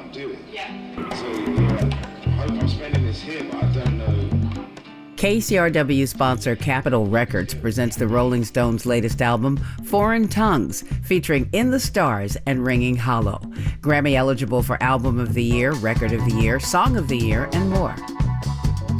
I'm doing. Yeah. So, I hope I'm spending this here, but I don't know. KCRW sponsor Capitol Records presents the Rolling Stones' latest album, Foreign Tongues, featuring In the Stars and Ringing Hollow. Grammy eligible for Album of the Year, Record of the Year, Song of the Year, and more.